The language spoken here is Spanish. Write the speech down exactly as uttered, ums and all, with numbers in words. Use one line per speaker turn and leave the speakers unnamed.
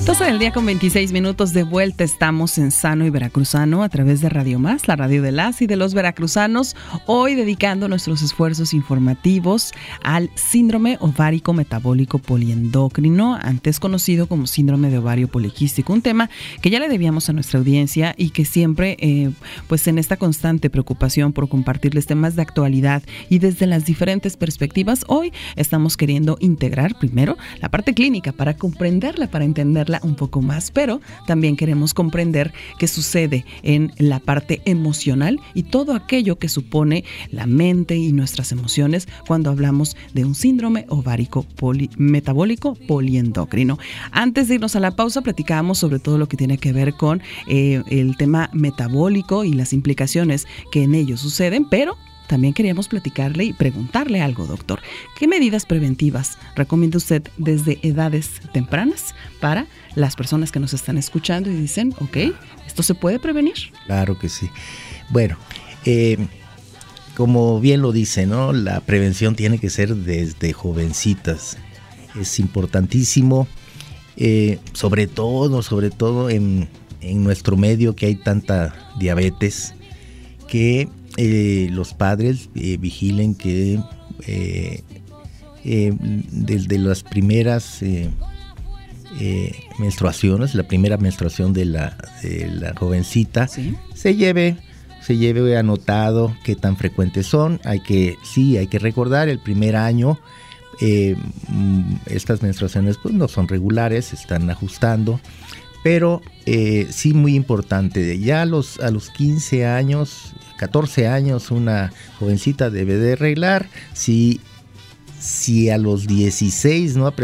doce del día con veintiséis minutos, de vuelta estamos en Sano y Veracruzano a través de Radio Más, la radio de las y de los veracruzanos, hoy dedicando nuestros esfuerzos informativos al síndrome ovárico metabólico poliendocrino, antes conocido como síndrome de ovario poliquístico, un tema que ya le debíamos a nuestra audiencia y que siempre, eh, pues en esta constante preocupación por compartirles temas de actualidad y desde las diferentes perspectivas, hoy estamos queriendo integrar primero la parte clínica para comprenderla, para entenderla un poco más, pero también queremos comprender qué sucede en la parte emocional y todo aquello que supone la mente y nuestras emociones cuando hablamos de un síndrome ovárico poli- metabólico poliendocrino. Antes de irnos a la pausa, platicábamos sobre todo lo que tiene que ver con eh, el tema metabólico y las implicaciones que en ello suceden, pero también queríamos platicarle y preguntarle algo, doctor. ¿Qué medidas preventivas recomienda usted desde edades tempranas para las personas que nos están escuchando y dicen, ok, ¿esto se puede prevenir?
Claro que sí. Bueno, eh, como bien lo dice, ¿no? La prevención tiene que ser desde jovencitas. Es importantísimo, eh, sobre todo, sobre todo en, en nuestro medio que hay tanta diabetes, que Eh, los padres eh, vigilen que eh, eh, desde las primeras eh, eh, menstruaciones, la primera menstruación de la, de la jovencita, ¿sí? se lleve se lleve anotado qué tan frecuentes son. Hay que sí hay que recordar el primer año eh, estas menstruaciones pues no son regulares, se están ajustando. Pero eh, sí, muy importante, ya a los, a los quince años, catorce años, una jovencita debe de arreglar. Si, si a los dieciséis no